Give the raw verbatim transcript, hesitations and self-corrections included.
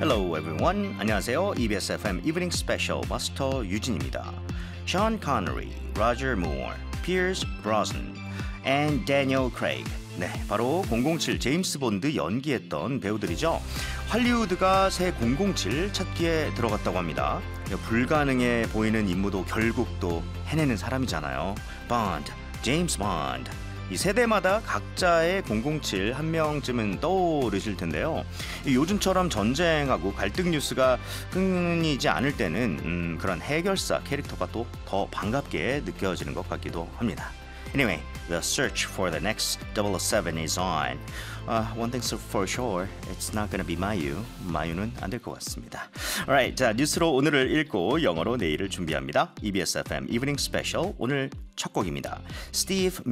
Hello everyone. 안녕하세요. 이비에스 에프엠 Evening Special 마스터 유진입니다. Sean Connery, Roger Moore, Pierce Brosnan, and Daniel Craig. 네, 바로 공공칠 제임스 본드 연기했던 배우들이죠. 할리우드가 새 공공칠 찾기에 들어갔다고 합니다. 불가능해 보이는 임무도 결국 또 해내는 사람이잖아요. Bond, James Bond. 이 세대마다 각자의 공공칠 한 명쯤은 떠오르실 텐데요. 요즘처럼 전쟁하고 갈등 뉴스가 끊이지 않을 때는 음, 그런 해결사 캐릭터가 또 더 반갑게 느껴지는 것 같기도 합니다. Anyway, the search for the next double oh seven is on. Uh, one thing's for sure, it's not gonna be Mayu. 마유는 안 될 것 같습니다. Alright, 자 뉴스로 오늘을 읽고 영어로 내일을 준비합니다. 이비에스 에프엠 Evening Special 오늘 첫 곡입니다. Steve